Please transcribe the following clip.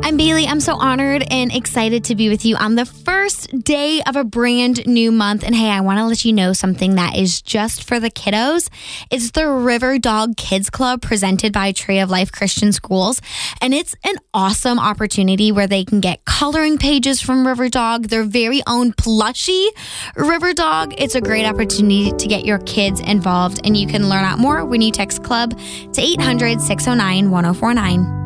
I'm Bailey. I'm so honored and excited to be with you on the first day of a brand new month. And hey, I want to let you know something that is just for the kiddos. It's the River Dog Kids Club presented by Tree of Life Christian Schools. And it's an awesome opportunity where they can get coloring pages from River Dog, their very own plushie River Dog. It's a great opportunity to get your kids involved. And you can learn out more when you text CLUB to 800-609-1049.